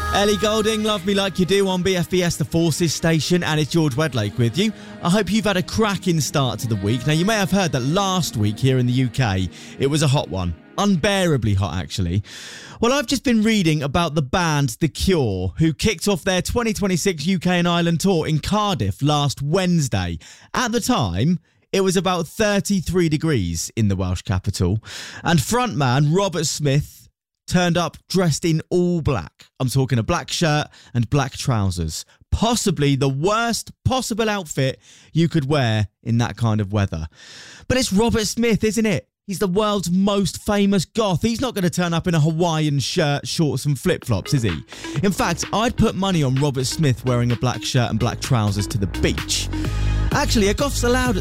Ellie Goulding, Love Me Like You Do on BFBS, the Forces station, and it's George Wedlake with you. I hope you've had a cracking start to the week. Now, you may have heard that last week here in the UK, it was a hot one. Unbearably hot, actually. Well, I've just been reading about the band The Cure, who kicked off their 2026 UK and Ireland tour in Cardiff last Wednesday. At the time, it was about 33 degrees in the Welsh capital. And frontman Robert Smith turned up dressed in all black. I'm talking a black shirt and black trousers. Possibly the worst possible outfit you could wear in that kind of weather. But it's Robert Smith, isn't it? He's the world's most famous goth. He's not going to turn up in a Hawaiian shirt, shorts and flip-flops, is he? In fact, I'd put money on Robert Smith wearing a black shirt and black trousers to the beach. Actually, are goths allowed